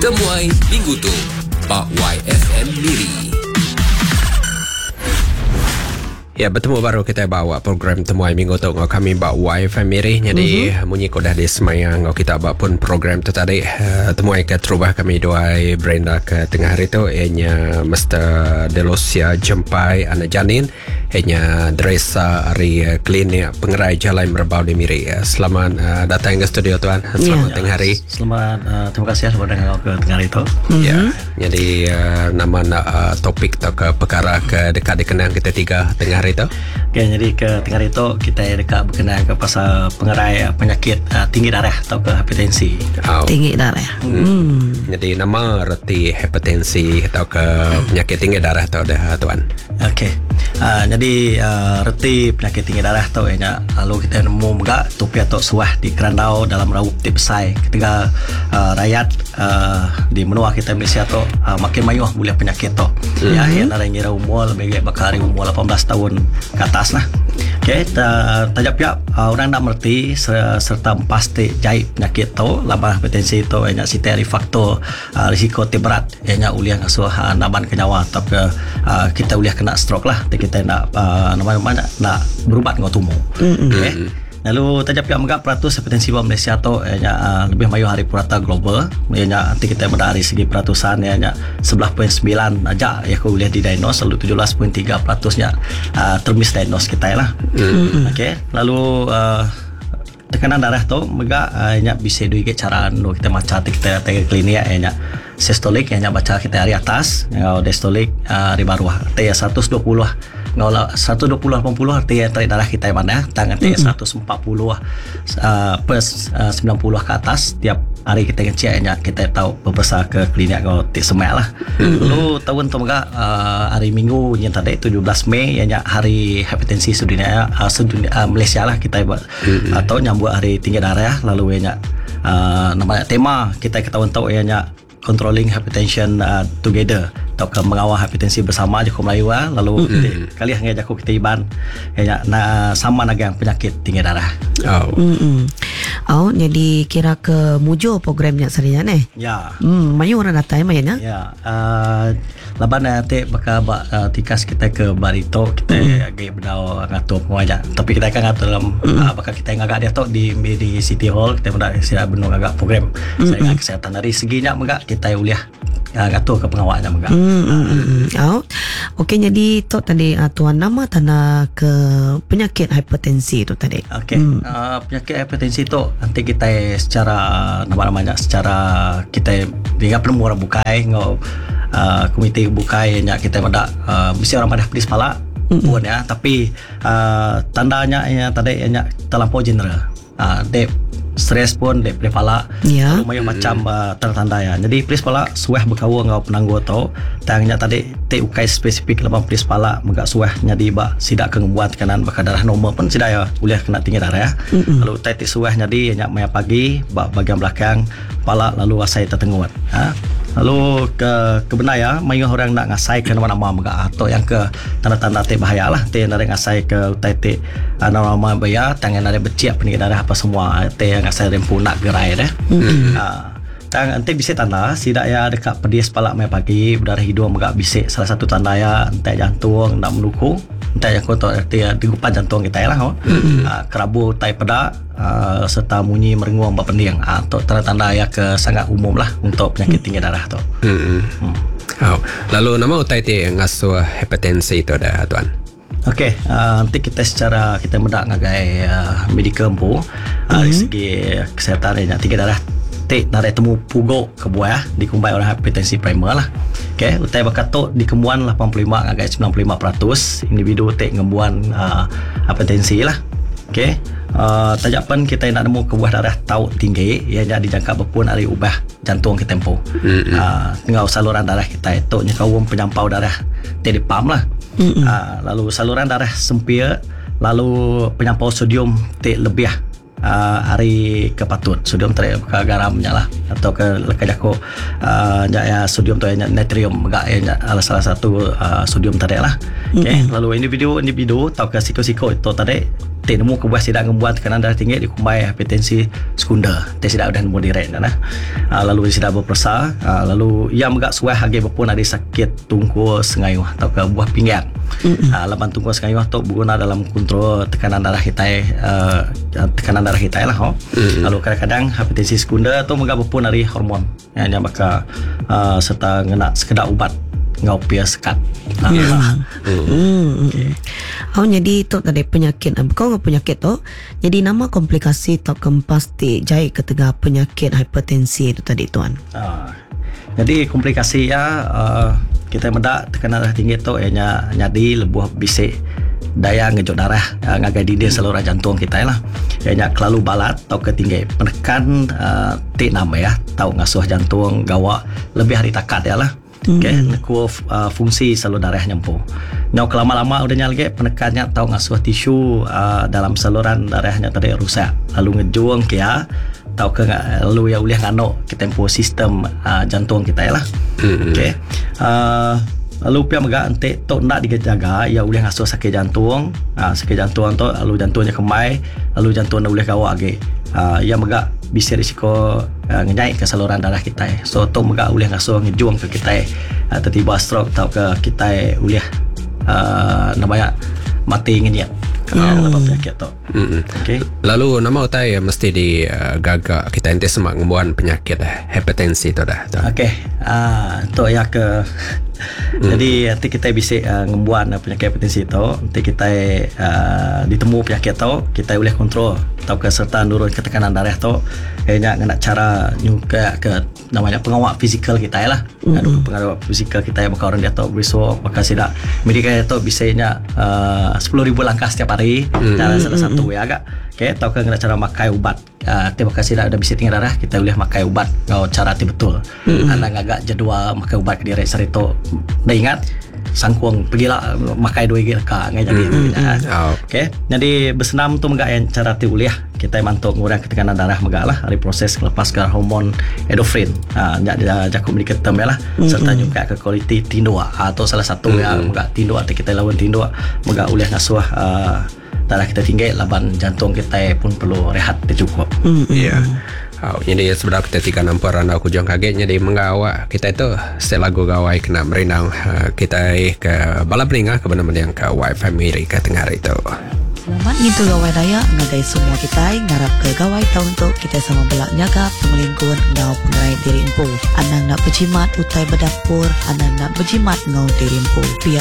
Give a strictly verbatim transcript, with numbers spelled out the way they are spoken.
Temuai Minggu Tu Pak Y F M Miri. Ya, bertemu baru kita bawa program Temuai Minggu tu ngau kami Pak Y F M Miri. Jadi uh-huh. munyi ko dah di semayang ngau kita bawa pun program tu tadi uh, Temuai ke terubah kami doai Brenda ke tengah hari tu ianya Mister Delosia Jempai anak janin ianya Dresa hari uh, klinik pengerai jalan Merbau di Miri. Uh, selamat uh, datang ke studio tuan. Selamat ya. tengah hari. Selamat uh, terima kasih sudah datang ke tengah hari tu. Uh-huh. Ya. Jadi uh, nama uh, topik tu ke perkara ke dekat dikenang kita tiga tengah hari tu. Okay, jadi ke tengah hari tu kita dekat berkenaan ke pasal pengerai penyakit uh, tinggi darah atau ke hipertensi. Oh. Tinggi darah. Hmm. Hmm. Jadi nama reti hipertensi atau ke penyakit tinggi darah tu dah tuan. Okey. Uh, jadi uh, reti penyakit tinggi darah tu ianya lalu kita nemu juga topi atau suah di kerandau dalam raup tip besar ketika uh, rakyat uh, di menua kita Malaysia tu uh, makin mayuh boleh penyakit tu. Mm-hmm. Ya, yang ada ngira umur lebih bakal umur lapan belas tahun ke atas lah. Okey, tajak pihak uh, orang nak mengerti serta pasti jahit penyakit tu labah hipertensi tu ianya siteri faktor uh, risiko berat ianya uliah ngasuh uh, naban ke nyawa atau ke uh, kita uliah kena stroke lah kita nak uh, nama-nama nak berubat ngau tumu. Mm-hmm. Okey. Lalu tajak pihak megak peratus hipertensi buat Malaysia tu ianya uh, lebih mayu hari purata global ianya nanti kita dari segi peratusan ianya sebelas perpuluhan sembilan aja ya aku boleh didiagnose lalu tujuh belas perpuluhan tiga peratus-nya uh, termisdiagnose kita lah. Mm-hmm. Okey. Lalu uh, tekanan darah tu megak uh, ianya bisa duit cara anu kita macam kita tengok klinik ianya sistolik ianya baca kita hari atas ngau diastolik uh, hari bawah T seratus dua puluh ngau seratus dua puluh lapan puluh arti tarik darah kita mana tangan T seratus empat puluh uh, plus uh, sembilan puluh ke atas tiap hari kita ngeceknya kita tahu berbesar ke klinik ngau tik semak lah. Lalu tahun tu megak uh, hari Minggu yang tadi tujuh belas Mei ianya hari hipertensi sedunia uh, sedunia uh, Malaysia lah kita buat atau nyambut hari tinggi darah lalu ianya uh, nama tema kita ketahuan tahu ianya controlling hypertension uh, together atau ke mengawal hipertensi bersama je ko Melayu lah. Lalu mm-hmm. kali hang jaku kita iban ya na sama nagang penyakit tinggi darah. Oh. Hmm. Oh, jadi kira ke mujo programnya serinya ne. Ya. Hmm, mayu orang datang mayanya. Ya. Uh, laban nanti bakal uh, tikas kita ke Barito kita mm. agak berdau ngatur pengajar. Tapi kita akan ngatur dalam mm. uh, bakal kita ngagak dia tok di di City Hall kita benda sila benar agak program mm. saya kesihatan dari seginya megak kita uliah uh, ngatur ke pengawalnya megak. Hmm. Hmm. Oh. Okey, jadi tok tadi uh, tuan nama tanah ke penyakit hipertensi tu tadi. Okey. Hmm. Uh, penyakit hipertensi tu nanti kita secara nama-namanya secara kita dia perlu orang bukai ngau uh, komite bukai nya kita pada uh, mesti orang pada pedis kepala mm-hmm. pun ya tapi uh, tandanya nya tadi nya terlampau general. Uh, dep stres pun dep kepala yeah. Lalu macam uh, tanda-tanda ya. Jadi pedis kepala suah berkawa ngau penangguh tau tangnya tadi te ukai spesifik lapan pedis kepala megak suah nya di ba sidak kengbuat kanan bakal darah normal pun sidak ya boleh kena tinggi darah ya. Mm-hmm. Lalu te suah jadi nya maya pagi ba bagian belakang kepala lalu asai tertenguat. Ha? Lalu ke kebenar ya mayuh orang nak ngasai ke nama-nama megak atau yang ke tanda-tanda te bahaya lah te nak ngasai ke utai te nama-nama bahaya tangan ada becik peninggi darah apa semua te yang ngasai rempu nak gerai dah. Mm-hmm. Uh, tang nanti bisa tanda sidak ya dekat pedis kepala mai pagi berdarah hidung megak bisik salah satu tanda ya entai jantung nak mendukung entai yang kotor arti digupan jantung kita lah oh. Mm-hmm. Uh, kerabu tai pedak uh, serta munyi merengung berpending uh, atau tanda-tanda ya ke sangat umum lah untuk penyakit tinggi darah tu. Mm-hmm. Hmm. Oh. Lalu nama utai te ngasuh hipertensi itu dah tuan. Okey, uh, nanti kita secara kita mendak ngagai uh, medical empu uh, mm-hmm. dari segi kesihatan yang tinggi darah te darah temu pugo ke buah dikumbai orang hipertensi primer lah. Okey, utai bakatok di kembuan lapan puluh lima ngagai sembilan puluh lima peratus individu te ngembuan uh, hipertensi lah. Okey, uh, tajapan kita nak nemu ke buah darah tau tinggi ia jadi dijangka berpun hari ubah jantung kita tempo. Mm-hmm. Uh, tinggal saluran darah kita itu nya kawum penyampau darah te di pam lah. Mm-hmm. Uh, lalu saluran darah sempit lalu penyampau sodium te lebih uh, hari kepatut sodium ter ke garamnya lah atau ke lekajako uh, ya sodium tu ya natrium enggak ya salah satu uh, sodium tadi lah. Okey. Mm-hmm. Lalu individu individu tahu ke siko-siko itu tadi Tek nemu ke buah sidak ngembuat tekanan darah tinggi dikumbai hipertensi sekunder. Tek sidak dah nemu direct dah nah. Uh, lalu sidak berpersa, uh, lalu ia megak suai hage berpun ada sakit tungkus ngayuh atau ke buah pinggang. Mm-hmm. Uh, laban tungkus ngayuh tu berguna dalam kontrol tekanan darah kita, uh, tekanan darah kita lah. Oh. Mm-hmm. Lalu kadang-kadang hipertensi sekunder tu megak berpun dari hormon yang yang maka uh, serta ngena sekedar ubat ngau pia sekat. Yeah. Hmm. Okay. Oh, jadi tu tadi penyakit kau ngau penyakit tu. Jadi nama komplikasi tu kempasti jai ketika penyakit hipertensi itu tadi tuan. Uh, jadi komplikasi ya uh, kita medak tekanan darah tinggi tu ianya nyadi lebuh bisik daya ngejok darah uh, ngagai dinding saluran jantung kita lah. Ianya kelalu balat atau ketinggi menekan uh, T enam ya, tahu ngasuh jantung gawak lebih hari takat ya lah. Okay, ku uh, fungsi saluran darah nyempuh. Nyau kelama-lama udah nyalge penekannya tahu ngasuh tisu uh, dalam saluran darahnya tadi rusak. Lalu ngejuang kia tahu ke lalu ya ulih ngano kita tempo sistem uh, jantung kita ya lah. Okay. Uh, lalu pia mega ente tok nak dijaga ya ulih ngasuh sakit jantung. Uh, sakit jantung tu lalu jantungnya kemai, lalu jantungnya ulih kawak age. Uh, ya mega bisa risiko uh, ngenyai ke saluran darah kita. So tu mega ulih ngasuh ngejuang ke kita uh, tiba-tiba stroke atau ke kita ulih uh, namanya mati ngenyat. Kalau hmm. penyakit tu. Mm-hmm. Okay. Lalu nama utai mesti di uh, gagak kita ente semak ngembuan penyakit uh, hipertensi tu dah. Okey. Ah uh, tu ya ke mm. Jadi nanti kita bisa uh, ngembuan uh, penyakit hipertensi tu, nanti kita uh, ditemu penyakit tu, kita boleh kontrol atau ke serta nurun ketekanan darah tu. Kayaknya nak cara juga ke namanya pengawal fizikal kita lah. Mm-hmm. Pengawal fizikal kita yang bakal orang dia tahu besok bakal sidak medikal itu bisanya uh, sepuluh ribu langkah setiap hari. Mm-hmm. Cara salah satu ya agak. Okay, tahu kan cara makai ubat. Uh, tiba kasi dah ada bisa tinggi darah, kita boleh makai ubat. Kau cara ti betul. Mm-hmm. Anak agak jadual makai ubat ke diri serito. Dah ingat sangkuang pergilah makai dua gila ka ngai jadi. Mm-hmm. Oh. Okay. Jadi bersenam tu megak yang cara ti uliah kita mantuk ngurang ketekanan darah megak lah hari proses melepaskan hormon endorfin. Ah uh, jak jakum di ketem ya lah. Mm-hmm. Serta juga ke kualiti tindo atau salah satu mm-hmm. yang megak tindo atau kita lawan tindo megak uliah ngasuh uh, darah kita tinggi, laban jantung kita pun perlu rehat cukup. Mm-hmm. Ya. Yeah. Oh, jadi sebenarnya kita tiga nampar anda kujang kaget jadi menggawa kita itu setiap lagu gawai kena merindang uh, kita ke balap ringah ke benar-benar yang ke wifi miri ke tengah itu. Selamat itu gawai daya ngagai semua kita ngarap ke gawai tahun untuk kita sama belak nyagap melingkun ngau pengerai diri empu. Anang nak berjimat utai berdapur, anang nak berjimat ngau diri empu. Pia